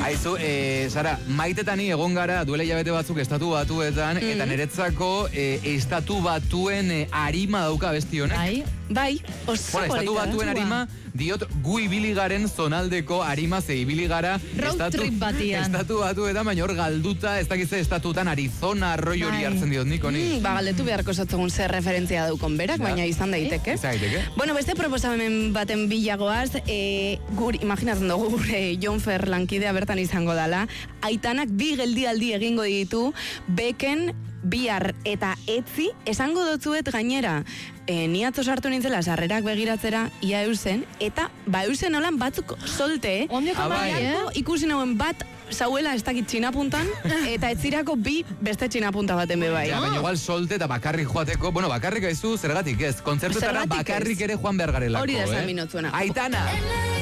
Aizu, Sara, Maitetani egon gara duela hilabete batzuk Estatu Batuetan, eta niretzako Estatu Batuen arima dauka besti honek. Bai, oso polita. Estatu Batuen arima, diot gu ibili garen zonaldeko arima ze ibili gara Estatu Batuetan, baina hor galduta, ez dakitze estatutan Arizona arroi hori hartzen diot nik honi. Galdetu beharko zatzegun zer referentzia daukon berak, baina izan daiteke. Bueno, beste proposamen baten bilagoaz, imaginatzen dugu gure Jon Fer lankidea bertan izango dala, Aitanak 2 geldialdi egingo ditu, beken, bihar eta etzi, esango dutzuet gainera, ni atzo sartu nintzela sarrerak begiratzera, ia eusen, eta eusen holan batzuk solte, ikusi nauen bat, zauela ez dakit txinapuntan, eta etzirako 2 beste txinapunta baten bebai. Baina igual solte eta bakarrik joateko, bueno, bakarrik aizu zergatik ez, kontzertutara bakarrik ere joan behar garelako. Hori da esan minotzuena. Aitana!